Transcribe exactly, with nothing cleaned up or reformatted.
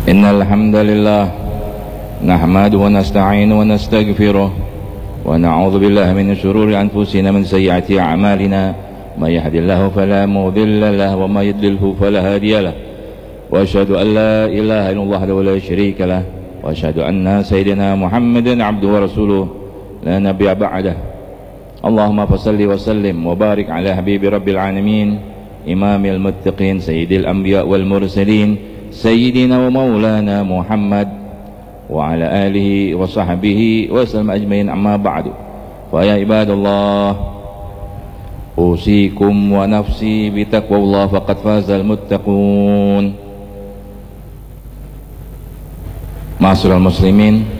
إن الحمد لله نحمده ونستعينه ونستغفره ونعوذ بالله من شرور أنفسنا من سيئات أعمالنا من يهد الله فلا مضل له وما يضلله فلا هادي له وأشهد أن لا إله إلا الله وحده لا شريك له وأشهد أن سيدنا محمدا عبده ورسوله لا نبي بعده اللهم فصل وسلم وبارك على حبيب رب العالمين إمام المتقين سيد الأنبياء والمرسلين سيدنا ومولانا محمد وعلى آله وصحبه وسلم أجمعين. أما بعد فيا عباد الله أوصيكم ونفسي بتقوى الله فقد فاز المتقون. Ma'asyiral muslimin,